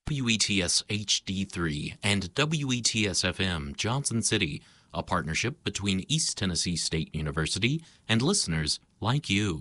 WETS HD3 and WETS FM Johnson City, a partnership between East Tennessee State University and listeners like you.